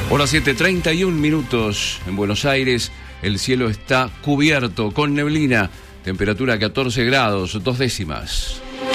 Hora 7:31 en Buenos Aires. El cielo está cubierto con neblina. Temperatura 14 grados, 2 décimas.